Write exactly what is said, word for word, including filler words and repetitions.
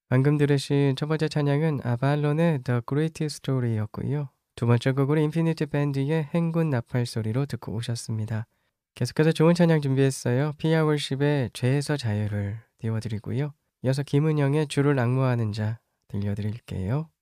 방금 들으신 첫 번째 찬양은 아발론의 The Great Story였고요. 두 번째 곡으로 인피니트 밴드의 행군 나팔 소리로 듣고 오셨습니다. 계속해서 좋은 찬양 준비했어요. 피아 월십의 죄에서 자유를 띄워드리고요. 이어서 김은영의 주를 앙모하는 자 들려드릴게요.